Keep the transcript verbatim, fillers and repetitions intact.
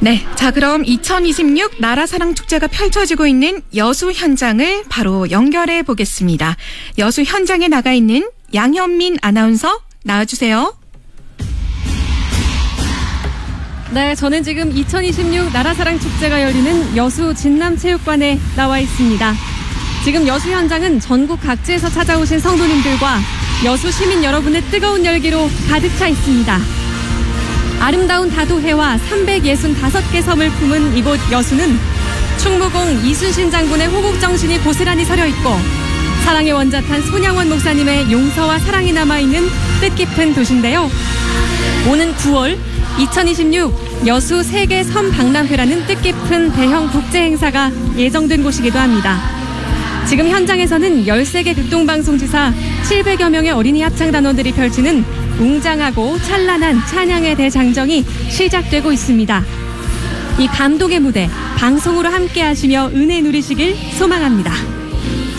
네, 자 그럼 이천이십육 나라사랑축제가 펼쳐지고 있는 여수 현장을 바로 연결해 보겠습니다. 여수 현장에 나가 있는 양현민 아나운서 나와주세요. 네, 저는 지금 이천이십육 나라사랑축제가 열리는 여수 진남체육관에 나와 있습니다. 지금 여수 현장은 전국 각지에서 찾아오신 성도님들과 여수 시민 여러분의 뜨거운 열기로 가득 차 있습니다. 아름다운 다도해와 삼백육십오 개 섬을 품은 이곳 여수는 충무공 이순신 장군의 호국정신이 고스란히 서려있고 사랑의 원자탄 손양원 목사님의 용서와 사랑이 남아있는 뜻깊은 도시인데요. 오는 구월 이천이십육 여수 세계 섬 박람회라는 뜻깊은 대형 국제행사가 예정된 곳이기도 합니다. 지금 현장에서는 열세 개 극동방송지사 칠백여 명의 어린이 합창단원들이 펼치는 웅장하고 찬란한 찬양의 대장정이 시작되고 있습니다. 이 감동의 무대 방송으로 함께 하시며 은혜 누리시길 소망합니다.